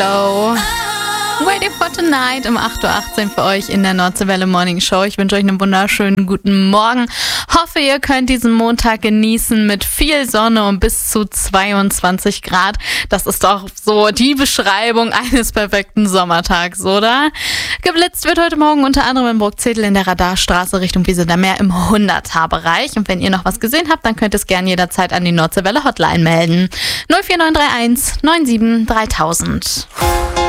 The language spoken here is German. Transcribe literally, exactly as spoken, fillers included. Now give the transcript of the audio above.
So. Waiting for Tonight um acht Uhr achtzehn für euch in der Nordseewelle Morning Show. Ich wünsche euch einen wunderschönen guten Morgen. Hoffe, ihr könnt diesen Montag genießen mit viel Sonne und bis zu zweiundzwanzig Grad. Das ist doch so die Beschreibung eines perfekten Sommertags, oder? Geblitzt wird heute Morgen unter anderem in Burgzedel in der Radarstraße Richtung Weseler Meer im hunderter-Bereich. Und wenn ihr noch was gesehen habt, dann könnt ihr es gerne jederzeit an die Nordseewelle Hotline melden. null vier neun drei eins neun sieben dreitausend.